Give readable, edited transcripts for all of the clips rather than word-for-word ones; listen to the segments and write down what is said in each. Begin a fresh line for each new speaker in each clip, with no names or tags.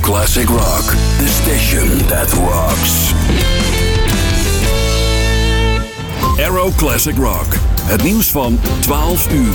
Classic Rock, the station that rocks. Arrow Classic Rock, het nieuws van 12 uur.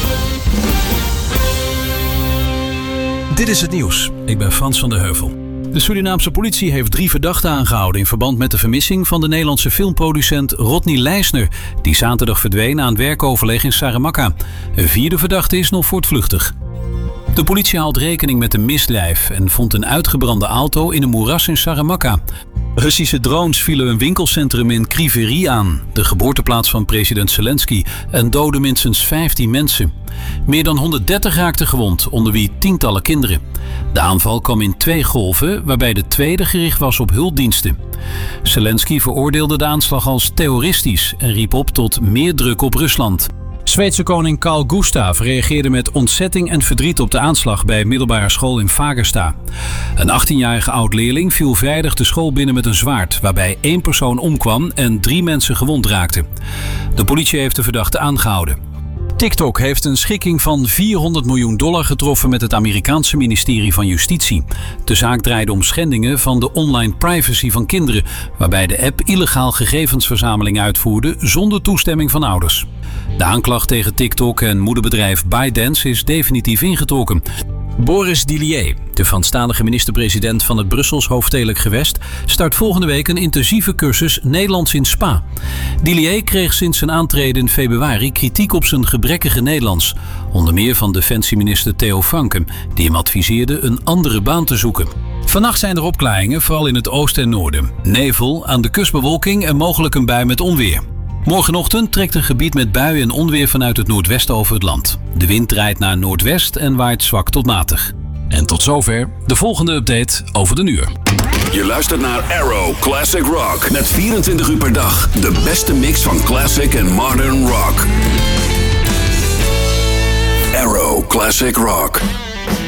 Dit is het nieuws. Ik ben Frans van der Heuvel. De Surinaamse politie heeft 3 verdachten aangehouden in verband met de vermissing van de Nederlandse filmproducent Rodney Leisner, die zaterdag verdween aan werkoverleg in Saramacca. Een 4e verdachte is nog voortvluchtig. De politie houdt rekening met een misdrijf en vond een uitgebrande auto in een moeras in Saramacca. Russische drones vielen een winkelcentrum in Kryvyi aan, de geboorteplaats van president Zelensky, en doden minstens 15 mensen. Meer dan 130 raakten gewond, onder wie tientallen kinderen. De aanval kwam in 2 golven, waarbij de tweede gericht was op hulpdiensten. Zelensky veroordeelde de aanslag als terroristisch en riep op tot meer druk op Rusland. Zweedse koning Carl Gustaf reageerde met ontzetting en verdriet op de aanslag bij een middelbare school in Fagersta. Een 18-jarige oud-leerling viel vrijdag de school binnen met een zwaard, waarbij 1 persoon omkwam en 3 mensen gewond raakten. De politie heeft de verdachte aangehouden. TikTok heeft een schikking van $400 miljoen getroffen met het Amerikaanse ministerie van Justitie. De zaak draaide om schendingen van de online privacy van kinderen, waarbij de app illegaal gegevensverzameling uitvoerde zonder toestemming van ouders. De aanklacht tegen TikTok en moederbedrijf ByteDance is definitief ingetrokken. Boris Dielier, de Franstalige minister-president van het Brussels hoofdstedelijk gewest, start volgende week een intensieve cursus Nederlands in Spa. Dielier kreeg sinds zijn aantreden in februari kritiek op zijn gebrekkige Nederlands. Onder meer van defensieminister Theo Franken, die hem adviseerde een andere baan te zoeken. Vannacht zijn er opklaringen, vooral in het oosten en noorden. Nevel, aan de kust bewolking en mogelijk een bui met onweer. Morgenochtend trekt een gebied met buien en onweer vanuit het noordwesten over het land. De wind draait naar noordwest en waait zwak tot matig. En tot zover de volgende update over de uur.
Je luistert naar Arrow Classic Rock. Met 24 uur per dag de beste mix van classic en modern rock. Arrow Classic Rock.